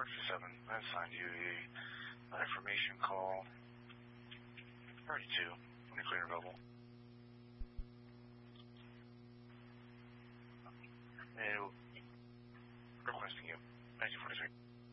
7. I assigned you a information call. 32. When you clear available. And requesting you. 1943.